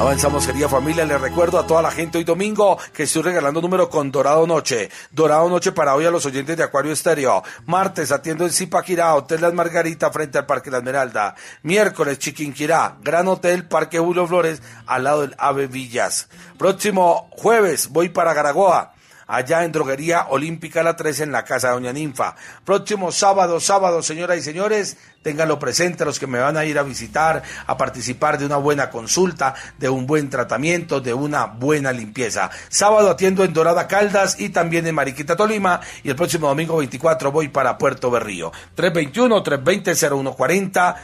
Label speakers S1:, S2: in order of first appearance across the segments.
S1: Avanzamos, querida familia. Les recuerdo a toda la gente hoy domingo que estoy regalando número con Dorado Noche. Dorado Noche para hoy a los oyentes de Acuario Estéreo. Martes atiendo en Zipaquirá, Hotel Las Margaritas frente al Parque La Esmeralda. Miércoles Chiquinquirá, Gran Hotel, Parque Julio Flores, al lado del Ave Villas. Próximo jueves voy para Garagoa, allá en Droguería Olímpica La 13 en la Casa de Doña Ninfa. Próximo sábado, señoras y señores, ténganlo presente los que me van a ir a visitar, a participar de una buena consulta, de un buen tratamiento, de una buena limpieza. Sábado atiendo en Dorada Caldas y también en Mariquita, Tolima, y el próximo domingo 24 voy para Puerto Berrío. 321-320-0140,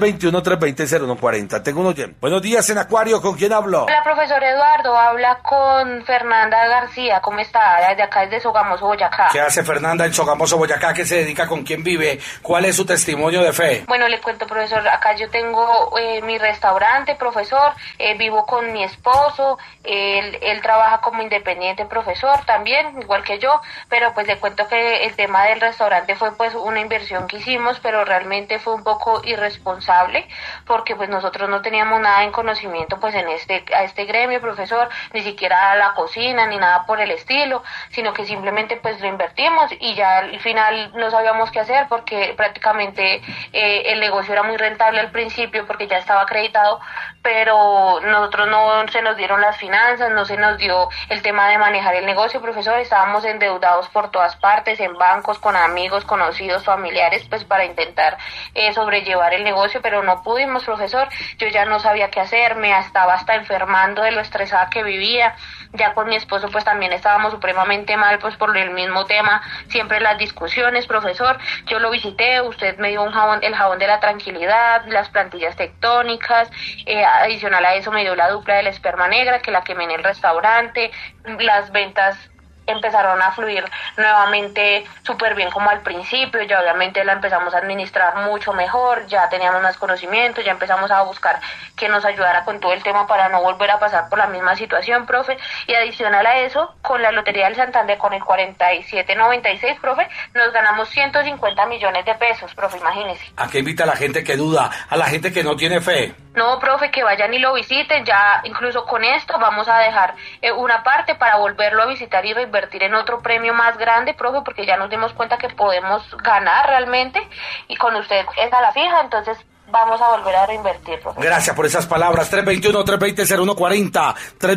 S1: 321-320-0140. Tengo uno oyente. Buenos días en Acuario, ¿con quién hablo?
S2: Hola, profesor Eduardo, habla con Fernanda García, ¿cómo está? Desde acá, desde Sogamoso, Boyacá.
S1: ¿Qué hace Fernanda en Sogamoso, Boyacá? ¿Qué se dedica? ¿Con quién vive? ¿Cuál es su testimonio de fe?
S2: Bueno, le cuento, profesor, acá yo tengo mi restaurante, profesor, vivo con mi esposo, él trabaja como independiente, profesor, también, igual que yo, pero pues le cuento que el tema del restaurante fue pues una inversión que hicimos, pero realmente fue un poco irresponsable, porque pues nosotros no teníamos nada en conocimiento pues a este gremio, profesor, ni siquiera a la cocina, ni nada por el estilo, sino que simplemente pues lo invertimos y ya al final no sabíamos qué hacer porque prácticamente el negocio era muy rentable al principio porque ya estaba acreditado, pero nosotros no se nos dieron las finanzas, no se nos dio el tema de manejar el negocio, profesor, estábamos endeudados por todas partes, en bancos, con amigos, conocidos, familiares, pues para intentar sobrellevar el negocio, pero no pudimos, profesor, yo ya no sabía qué hacer, me estaba hasta enfermando de lo estresada que vivía, ya con mi esposo pues también estábamos supremamente mal pues por el mismo tema, siempre las discusiones, profesor, yo lo visité, usted me dio un jabón, el jabón de la tranquilidad, las plantillas tectónicas, adicional a eso me dio la dupla de la esperma negra que la quemé en el restaurante, las ventas empezaron a fluir nuevamente súper bien como al principio, ya obviamente la empezamos a administrar mucho mejor, ya teníamos más conocimiento, ya empezamos a buscar que nos ayudara con todo el tema para no volver a pasar por la misma situación, profe, y adicional a eso, con la Lotería del Santander, con el 4796, profe, nos ganamos 150 millones de pesos, profe, imagínese.
S1: ¿A qué invita a la gente que duda, a la gente que no tiene fe?
S2: No, profe, que vayan y lo visiten, ya incluso con esto vamos a dejar una parte para volverlo a visitar y reinvertir en otro premio más grande, profe, porque ya nos dimos cuenta que podemos ganar realmente y con usted es a la fija, entonces vamos a volver a reinvertir, profe.
S1: Gracias por esas palabras. 321-320-0140,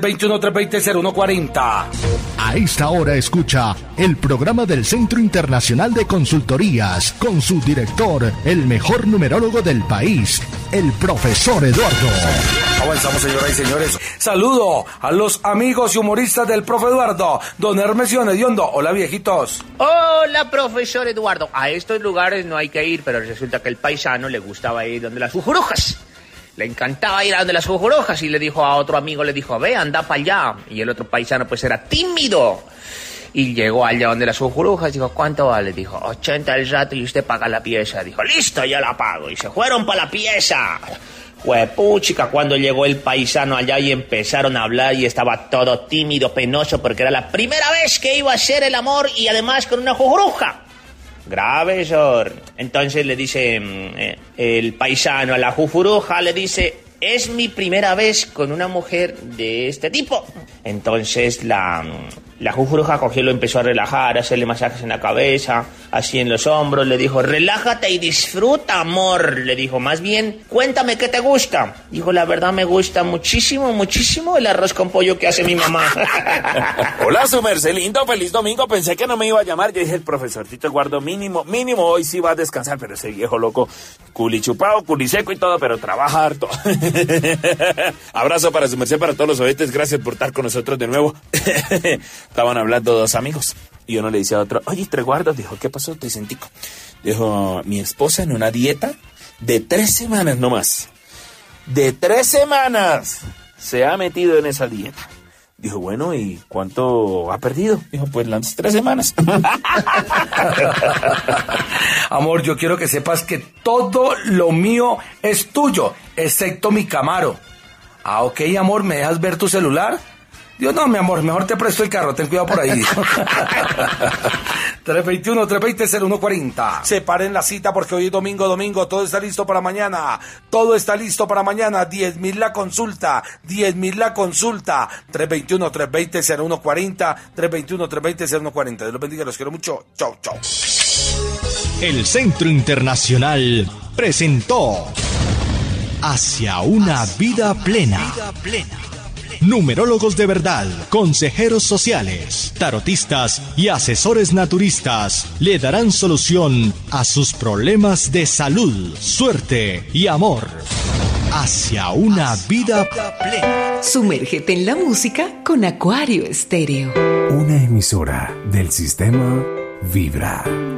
S1: 321-320-0140.
S3: A esta hora escucha el programa del Centro Internacional de Consultorías con su director, el mejor numerólogo del país, el profesor Eduardo.
S1: Avanzamos, señoras y señores. Saludo a los amigos y humoristas del profe Eduardo, don Hermesio Hediondo. Hola, viejitos.
S4: Hola, profesor Eduardo. A estos lugares no hay que ir, pero resulta que el paisano le gustaba ir donde las jujurujas. Le encantaba ir a donde las jujurujas y le dijo a otro amigo, le dijo, ve, anda para allá. Y el otro paisano pues era tímido. Y llegó allá donde las jujurujas, dijo, ¿cuánto vale? Dijo, 80 el rato y usted paga la pieza. Dijo, listo, yo la pago. Y se fueron para la pieza. Juepuchica, cuando llegó el paisano allá y empezaron a hablar y estaba todo tímido, penoso, porque era la primera vez que iba a hacer el amor y además con una jujuruja. Grave, señor. Entonces le dice el paisano a la jujuruja, le dice, es mi primera vez con una mujer de este tipo. Entonces la jujuruja cogió y lo empezó a relajar, a hacerle masajes en la cabeza, así en los hombros, le dijo, relájate y disfruta, amor. Le dijo, más bien, cuéntame qué te gusta. Dijo, la verdad me gusta muchísimo, muchísimo el arroz con pollo que hace mi mamá.
S5: Hola, su merced lindo, feliz domingo. Pensé que no me iba a llamar. Yo dije, el profesorcito Eduardo mínimo hoy sí va a descansar, pero ese viejo loco, culichupado, culiseco y todo, pero trabaja harto. Abrazo para su merced, para todos los oyentes. Gracias por estar con nosotros de nuevo. Estaban hablando dos amigos y uno le dice a otro, oye, Treguardo, dijo, ¿qué pasó, Tricentico? Dijo, mi esposa en una dieta de 3 semanas nomás. De 3 semanas se ha metido en esa dieta. Dijo, bueno, ¿y cuánto ha perdido? Dijo, pues las 3 semanas.
S1: Amor, yo quiero que sepas que todo lo mío es tuyo, excepto mi Camaro. Ah, ok, amor, ¿me dejas ver tu celular? Digo, no, mi amor, mejor te presto el carro, ten cuidado por ahí. 321-320-0140. Separen la cita porque hoy es domingo, todo está listo para mañana. Todo está listo para mañana. 10.000 la consulta. 10.000 la consulta. 321-320-0140. 321-320-0140. Dios los bendiga, los quiero mucho. Chau, chau.
S3: El Centro Internacional presentó Hacia una vida plena. Numerólogos de verdad, consejeros sociales, tarotistas y asesores naturistas le darán solución a sus problemas de salud, suerte y amor. Hacia una vida plena.
S6: Sumérgete en la música con Acuario Estéreo.
S7: Una emisora del sistema Vibra.